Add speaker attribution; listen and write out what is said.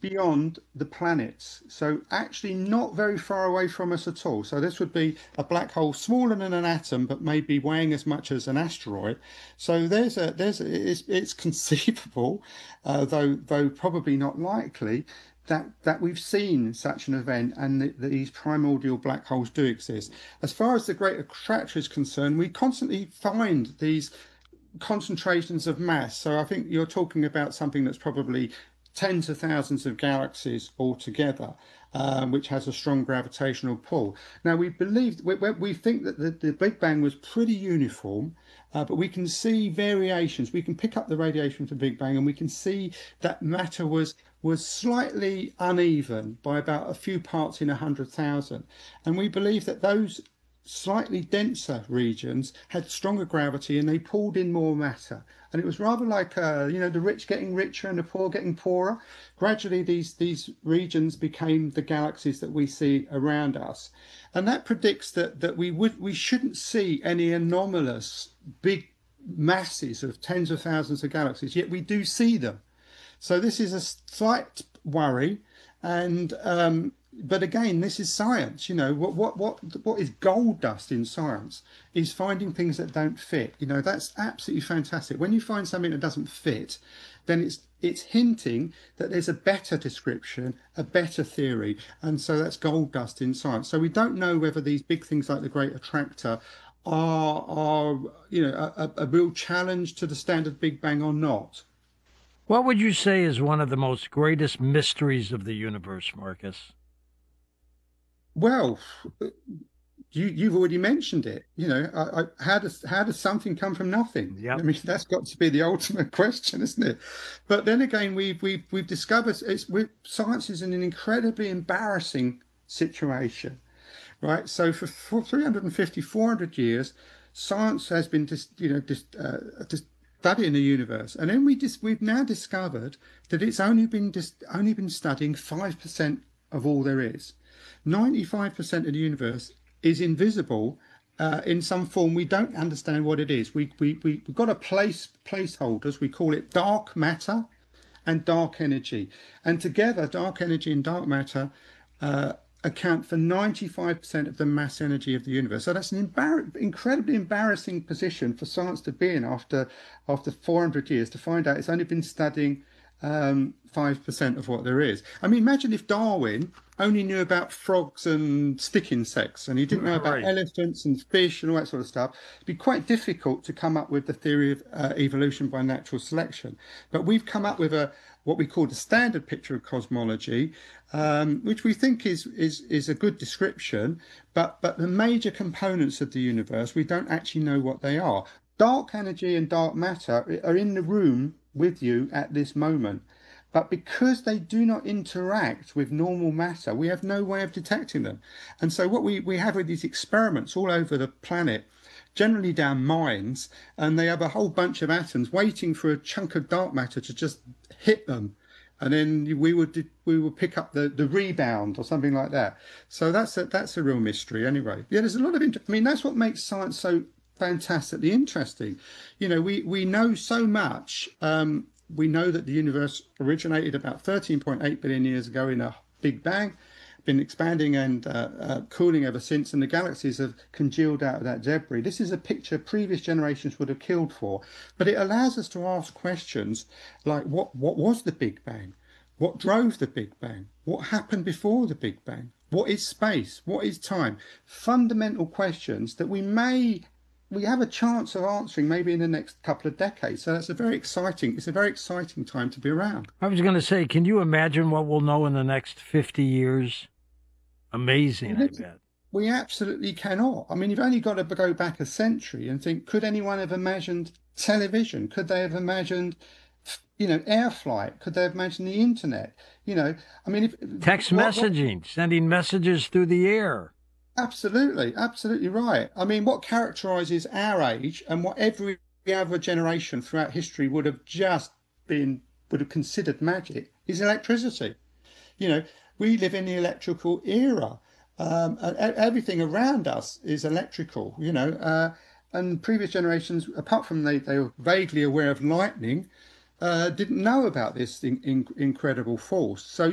Speaker 1: beyond the planets. So actually not very far away from us at all. So this would be a black hole smaller than an atom, but maybe weighing as much as an asteroid. So it's conceivable, though probably not likely, that we've seen such an event and that these primordial black holes do exist. As far as the Great Attractor is concerned, we constantly find these concentrations of mass. So I think you're talking about something that's probably tens of thousands of galaxies altogether, which has a strong gravitational pull. Now we think that the Big Bang was pretty uniform, but we can see variations. We can pick up the radiation from the Big Bang, and we can see that matter was slightly uneven by about a few parts in 100,000. And we believe that those slightly denser regions had stronger gravity and they pulled in more matter. And it was rather like, the rich getting richer and the poor getting poorer. Gradually, these regions became the galaxies that we see around us. And that predicts that we shouldn't see any anomalous big masses of tens of thousands of galaxies, yet we do see them. So this is a slight worry. And but again, this is science. What is gold dust in science is finding things that don't fit. That's absolutely fantastic. When you find something that doesn't fit, then it's hinting that there's a better description, a better theory, and so that's gold dust in science. So we don't know whether these big things like the Great Attractor are a real challenge to the standard Big Bang or not.
Speaker 2: What would you say is one of the most greatest mysteries of the universe, Marcus?
Speaker 1: Well, you've already mentioned it. How does something come from nothing?
Speaker 2: Yep.
Speaker 1: I mean, that's got to be the ultimate question, isn't it? But then again, we've discovered science is in an incredibly embarrassing situation, right? So for 350, 400 years, science has been studying the universe, and then we've now discovered that it's only been studying 5% of all there is. 95% of the universe is invisible in some form. We don't understand what it is. We've got placeholders. We call it dark matter and dark energy. And together, dark energy and dark matter account for 95% of the mass energy of the universe. So that's an incredibly embarrassing position for science to be in after 400 years, to find out it's only been studying 5% of what there is. I mean, imagine if Darwin only knew about frogs and stick insects, and he didn't know about elephants and fish and all that sort of stuff. It'd be quite difficult to come up with the theory of evolution by natural selection. But we've come up with what we call the standard picture of cosmology, which we think is a good description. But the major components of the universe, we don't actually know what they are. Dark energy and dark matter are in the room with you at this moment. But because they do not interact with normal matter, we have no way of detecting them. And so what we have with these experiments all over the planet, generally down mines, and they have a whole bunch of atoms waiting for a chunk of dark matter to just hit them. And then we would pick up the rebound or something like that. So that's a real mystery anyway. Yeah, there's a lot of I mean, that's what makes science so fantastically interesting. We know so much. We know that the universe originated about 13.8 billion years ago in a Big Bang, been expanding and cooling ever since, and the galaxies have congealed out of that debris. This is a picture previous generations would have killed for, but it allows us to ask questions like, what was the Big Bang? What drove the Big Bang? What happened before the Big Bang? What is space? What is time? Fundamental questions that we have a chance of answering maybe in the next couple of decades. So it's a very exciting time to be around.
Speaker 2: I was going to say, can you imagine what we'll know in the next 50 years? Amazing, I bet.
Speaker 1: We absolutely cannot. I mean, you've only got to go back a century and think, could anyone have imagined television? Could they have imagined, air flight? Could they have imagined the internet? I mean,
Speaker 2: text messaging, sending messages through the air.
Speaker 1: Absolutely right. I mean, what characterizes our age and what every other generation throughout history would have considered magic is electricity. We live in the electrical era. Everything around us is electrical, and previous generations, apart from they were vaguely aware of lightning, didn't know about this incredible force. So